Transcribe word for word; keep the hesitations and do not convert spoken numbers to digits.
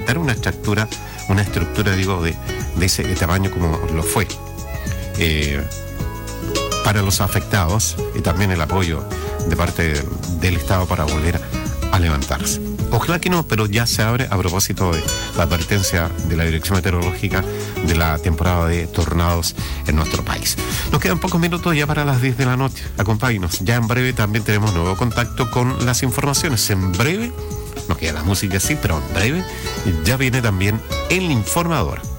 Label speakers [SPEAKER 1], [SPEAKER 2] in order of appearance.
[SPEAKER 1] aguantar una estructura, una estructura, digo, de, de ese tamaño como lo fue. Eh, para los afectados y también el apoyo de parte del Estado para volver a levantarse. Ojalá que no, pero ya se abre a propósito de la advertencia de la Dirección Meteorológica de la temporada de tornados en nuestro país. Nos quedan pocos minutos ya para las diez de la noche. Acompáñenos. Ya en breve también tenemos nuevo contacto con las informaciones. En breve, nos queda la música sí, pero en breve ya viene también el informador.